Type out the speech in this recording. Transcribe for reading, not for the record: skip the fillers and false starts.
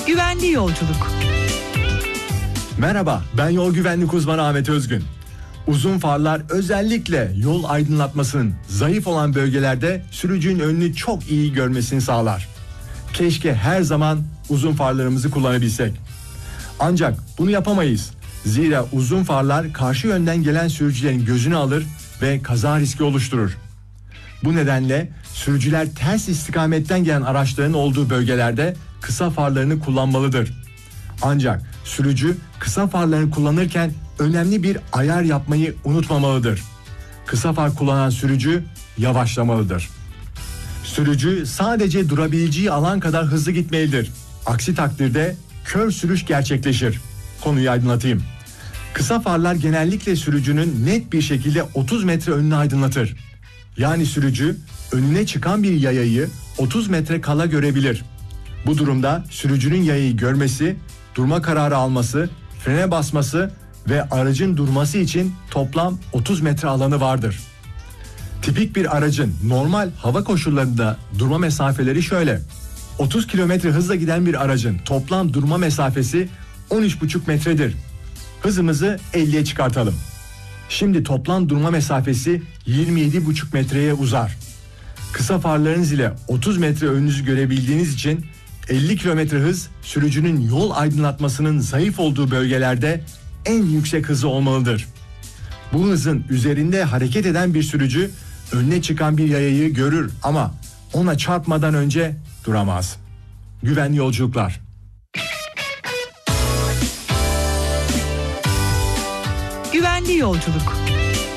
Güvenli yolculuk. Merhaba, ben yol güvenlik uzmanı Ahmet Özgün. Uzun farlar özellikle yol aydınlatmasının zayıf olan bölgelerde sürücünün önünü çok iyi görmesini sağlar. Keşke her zaman uzun farlarımızı kullanabilsek. Ancak bunu yapamayız. Zira uzun farlar karşı yönden gelen sürücülerin gözünü alır ve kaza riski oluşturur. Bu nedenle sürücüler ters istikametten gelen araçların olduğu bölgelerde kısa farlarını kullanmalıdır. Ancak sürücü kısa farlarını kullanırken önemli bir ayar yapmayı unutmamalıdır. Kısa far kullanan sürücü yavaşlamalıdır. Sürücü sadece durabileceği alan kadar hızlı gitmelidir. Aksi takdirde kör sürüş gerçekleşir. Konuyu aydınlatayım. Kısa farlar genellikle sürücünün net bir şekilde 30 metre önünü aydınlatır. Yani sürücü önüne çıkan bir yayayı 30 metre kala görebilir. Bu durumda sürücünün yayayı görmesi, durma kararı alması, frene basması ve aracın durması için toplam 30 metre alanı vardır. Tipik bir aracın normal hava koşullarında durma mesafeleri şöyle. 30 kilometre hızla giden bir aracın toplam durma mesafesi 13,5 metredir. Hızımızı 50'ye çıkartalım. Şimdi toplam durma mesafesi 27,5 metreye uzar. Kısa farlarınız ile 30 metre önünüzü görebildiğiniz için 50 kilometre hız sürücünün yol aydınlatmasının zayıf olduğu bölgelerde en yüksek hızı olmalıdır. Bu hızın üzerinde hareket eden bir sürücü önüne çıkan bir yayayı görür ama ona çarpmadan önce duramaz. Güvenli yolculuklar. Güvenli yolculuk.